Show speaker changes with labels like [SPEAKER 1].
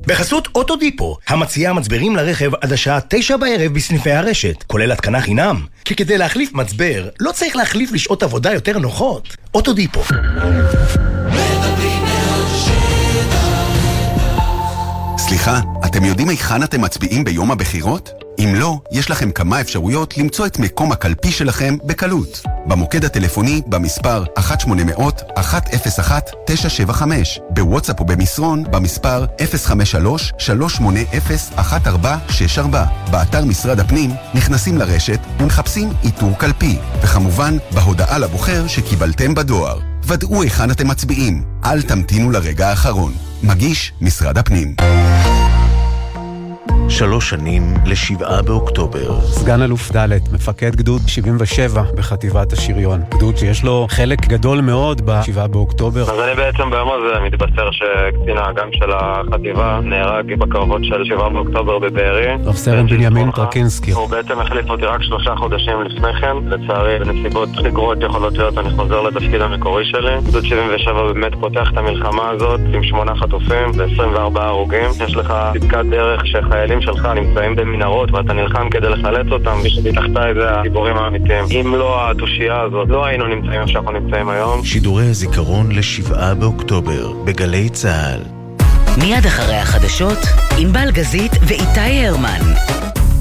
[SPEAKER 1] בחסות אוטודיפו, המציעה מצברים לרכב עד השעה 9 בערב בסניפי הרשת, כולל התקנה חינם. כי כדי להחליף מצבר, לא צריך להחליף לשעות עבודה יותר נוחות. אוטודיפו.
[SPEAKER 2] סליחה, אתם יודעים היכן אתם מצביעים ביום הבחירות? אם לא, יש לכם כמה אפשרויות למצוא את מקום הקלפי שלכם בקלות. במוקד הטלפוני במספר 1-800-101-975, בוואטסאפ ובמסרון במספר 053-380-1464. באתר משרד הפנים נכנסים לרשת ומחפשים איתור קלפי, וכמובן בהודעה לבוחר שקיבלתם בדואר. ודאו היכן אתם מצביעים, אל תמתינו לרגע האחרון. מגיש משרד הפנים.
[SPEAKER 3] 3 שנים ל7 באוקטובר.
[SPEAKER 4] סגן אלוף ד', מפקד גדוד 77 בחטיבת השריון. גדוד שיש לו חלק גדול מאוד ב7 באוקטובר.
[SPEAKER 5] אז אני בעצם ביום הזה מתבשר שקצין האג"ם של החטיבה נהרג בקרבות של 7 באוקטובר בבארי.
[SPEAKER 4] רב סרן בנימין טרקינסקי.
[SPEAKER 5] הוא בעצם החליף אותי רק 3 חודשים לפני כן. לצערי, בנסיבות גרועות יכולות להיות, אני חוזר לתפקיד המקורי שלי. גדוד 77 באמת פותח את המלחמה הזאת עם 8 חטופים ו24 הרוגים. יש לך צדקת דרך שחיילים שלך נמצאים במנהרות ואתה נלחם כדי לחלץ אותם. מי שתחתיי זה הגיבורים האמיתיים. אם לא התושייה הזאת, לא היינו נמצאים איפה שאנחנו נמצאים היום.
[SPEAKER 3] שידורי זיכרון ל7 באוקטובר בגלי צהל.
[SPEAKER 6] מיד אחרי החדשות, ענבל גזית ואיתי הרמן.